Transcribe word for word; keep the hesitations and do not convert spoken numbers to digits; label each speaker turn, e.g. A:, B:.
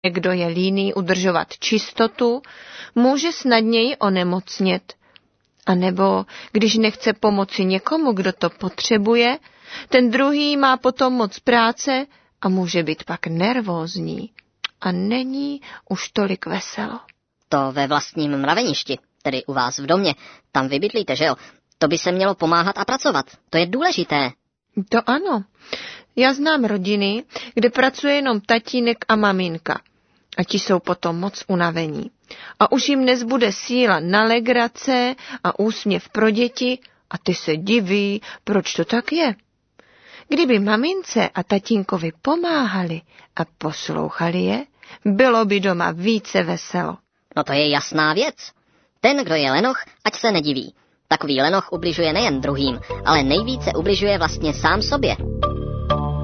A: Kdo je líný udržovat čistotu, může snadněji onemocnět. A nebo když nechce pomoci někomu, kdo to potřebuje, ten druhý má potom moc práce a může být pak nervózní. A není už tolik veselo.
B: To ve vlastním mraveništi, tedy u vás v domě, tam vy bydlíte, že jo? To by se mělo pomáhat a pracovat. To je důležité.
A: To ano. Já znám rodiny, kde pracuje jenom tatínek a maminka. A ti jsou potom moc unavení. A už jim nezbude síla na legrace a úsměv pro děti a ty se diví, proč to tak je. Kdyby mamince a tatínkovi pomáhali a poslouchali je, bylo by doma více veselo.
B: No to je jasná věc. Ten, kdo je lenoch, ať se nediví. Takový lenoch ubližuje nejen druhým, ale nejvíce ubližuje vlastně sám sobě.